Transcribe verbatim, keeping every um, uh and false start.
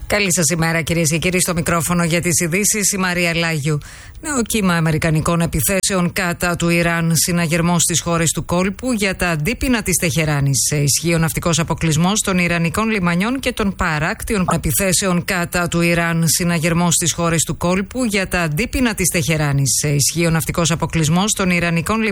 Καλή σας ημέρα, κυρίες και κύριοι. Στο μικρόφωνο για τις ειδήσεις η Μαρία Λάγιου. Νέο κύμα αμερικανικών επιθέσεων κατά του Ιράν. Συναγερμός στις χώρες του κόλπου για τα αντίπεινα της Τεχεράνης. Σε ισχύει ο ναυτικός αποκλεισμός των Ιρανικών λιμανιών και των παράκτιων επιθέσεων κατά του Ιράν. Συναγερμός στις χώρες του κόλπου για τα αντίπεινα της Τεχεράνης. Σε ισχύει ο ναυτικός αποκλεισμός των Ιρανικών λιμανιών.